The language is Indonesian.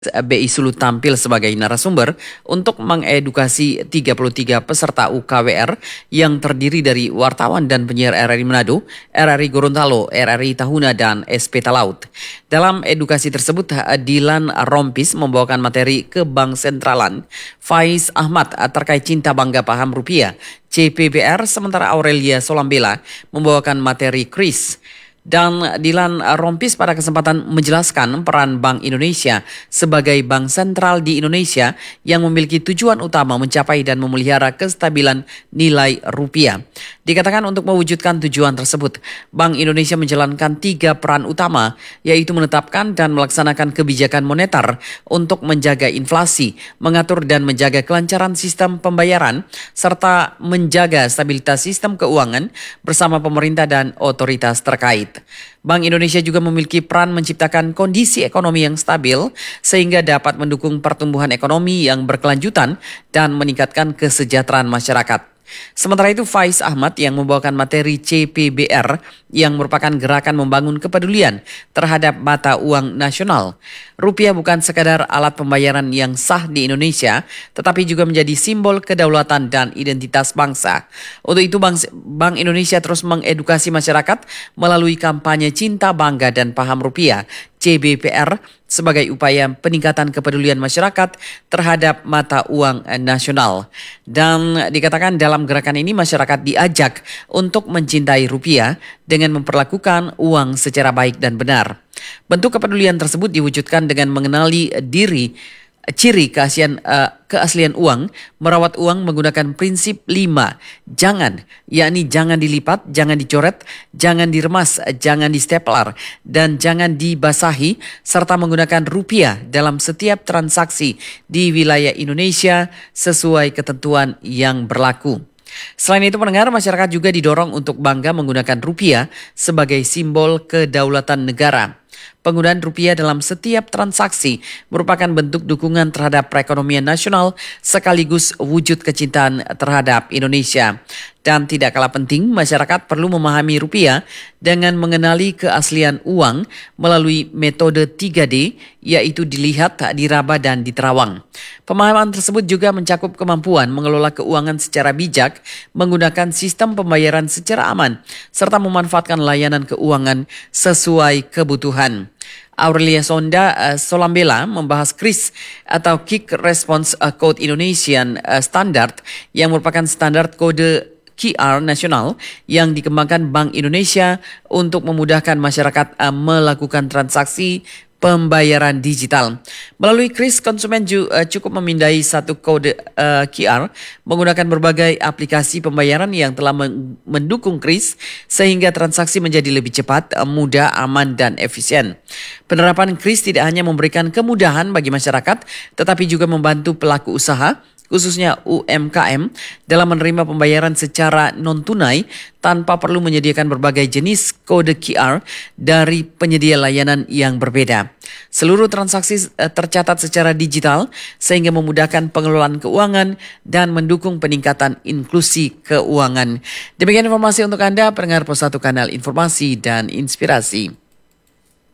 BI Sulut tampil sebagai narasumber untuk mengedukasi 33 peserta UKWR yang terdiri dari wartawan dan penyiar RRI Manado, RRI Gorontalo, RRI Tahuna, dan SP Talaut. Dalam edukasi tersebut, Dilan Rompis membawakan materi ke Bank Sentralan, Faiz Ahmad terkait cinta bangga paham rupiah, CPBR, sementara Aurelia Solambela membawakan materi KRIS. Dan Dilan Rompis pada kesempatan menjelaskan peran Bank Indonesia sebagai bank sentral di Indonesia yang memiliki tujuan utama mencapai dan memelihara kestabilan nilai rupiah. Dikatakan untuk mewujudkan tujuan tersebut, Bank Indonesia menjalankan 3 peran utama, yaitu menetapkan dan melaksanakan kebijakan moneter untuk menjaga inflasi, mengatur dan menjaga kelancaran sistem pembayaran, serta menjaga stabilitas sistem keuangan bersama pemerintah dan otoritas terkait. Bank Indonesia juga memiliki peran menciptakan kondisi ekonomi yang stabil sehingga dapat mendukung pertumbuhan ekonomi yang berkelanjutan dan meningkatkan kesejahteraan masyarakat. Sementara itu Faiz Ahmad yang membawakan materi CPBR yang merupakan gerakan membangun kepedulian terhadap mata uang nasional. Rupiah bukan sekadar alat pembayaran yang sah di Indonesia, tetapi juga menjadi simbol kedaulatan dan identitas bangsa. Untuk itu Bank Indonesia terus mengedukasi masyarakat melalui kampanye Cinta Bangga dan Paham Rupiah CBPR sebagai upaya peningkatan kepedulian masyarakat terhadap mata uang nasional. Dan dikatakan dalam gerakan ini masyarakat diajak untuk mencintai rupiah dengan memperlakukan uang secara baik dan benar. Bentuk kepedulian tersebut diwujudkan dengan mengenali ciri keaslian uang, merawat uang menggunakan prinsip 5 jangan, yakni jangan dilipat, jangan dicoret, jangan diremas, jangan distapler, dan jangan dibasahi, serta menggunakan rupiah dalam setiap transaksi di wilayah Indonesia sesuai ketentuan yang berlaku. Selain itu pendengar, masyarakat juga didorong untuk bangga menggunakan rupiah sebagai simbol kedaulatan negara. Penggunaan rupiah dalam setiap transaksi merupakan bentuk dukungan terhadap perekonomian nasional sekaligus wujud kecintaan terhadap Indonesia. Dan tidak kalah penting, masyarakat perlu memahami rupiah dengan mengenali keaslian uang melalui metode 3D, yaitu dilihat, diraba, dan diterawang. Pemahaman tersebut juga mencakup kemampuan mengelola keuangan secara bijak, menggunakan sistem pembayaran secara aman, serta memanfaatkan layanan keuangan sesuai kebutuhan. Aurelia Solambela membahas KRIS atau Quick Response Code Indonesian Standard yang merupakan standar kode QR nasional yang dikembangkan Bank Indonesia untuk memudahkan masyarakat melakukan transaksi pembayaran digital. Melalui KRIS, konsumen cukup memindai satu kode QR menggunakan berbagai aplikasi pembayaran yang telah mendukung KRIS sehingga transaksi menjadi lebih cepat, mudah, aman, dan efisien. Penerapan KRIS tidak hanya memberikan kemudahan bagi masyarakat, tetapi juga membantu pelaku usaha, khususnya UMKM, dalam menerima pembayaran secara non-tunai tanpa perlu menyediakan berbagai jenis kode QR dari penyedia layanan yang berbeda. Seluruh transaksi tercatat secara digital sehingga memudahkan pengelolaan keuangan dan mendukung peningkatan inklusi keuangan. Demikian informasi untuk Anda, pendengar Pos 1 Kanal Informasi dan Inspirasi.